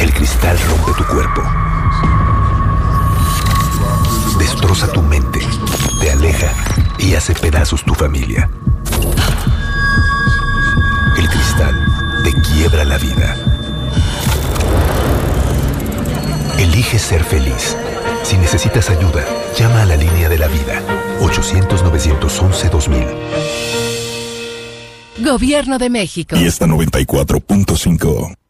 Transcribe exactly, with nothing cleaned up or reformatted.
El cristal rompe tu cuerpo, destroza tu mente, te aleja y hace pedazos tu familia. El cristal te quiebra la vida. Elige ser feliz. Si necesitas ayuda, llama a la línea de la vida. ochocientos, novecientos once, dos mil. Gobierno de México. Y esta noventa y cuatro punto cinco.